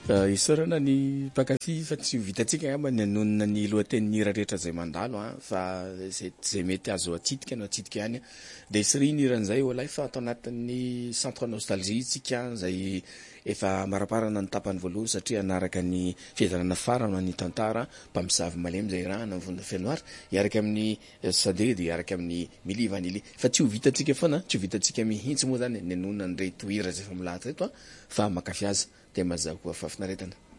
Isaorana ny mpakafy fa tsy ho vitatsika ngamba ny anonona ny lohatenin'ny hira rehetra zay mandalo fa zay mety azo atsitika no atsitika ihany de isy ny hiran'izay walahy fa atao anatin'ny centre nostalgie tsika zay efa maraparana ny tapany voalohany satria anaraka ny fihadanana farana ny tantara mpamosavy malemy zay rahana vondra fianoara iaraka amin'ny sadedy iaraka amin'ny Mily Vanily fa tsy ho vitatsika foana tsy ho vitatsika mihitsy moa zany ny anonona ny reto hira zay efa milahatra reto fa makafy azy de mazava koa fa finaretana